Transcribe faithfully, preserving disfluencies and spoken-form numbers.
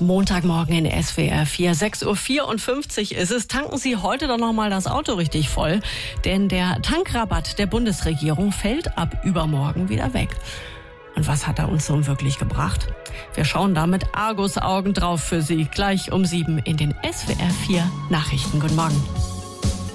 Montagmorgen in S W R vier, sechs Uhr vierundfünfzig ist es. Tanken Sie heute doch noch mal das Auto richtig voll, denn der Tankrabatt der Bundesregierung fällt ab übermorgen wieder weg. Und was hat er uns nun wirklich gebracht? Wir schauen da mit Argusaugen drauf für Sie, gleich um sieben in den S W R vier Nachrichten. Guten Morgen.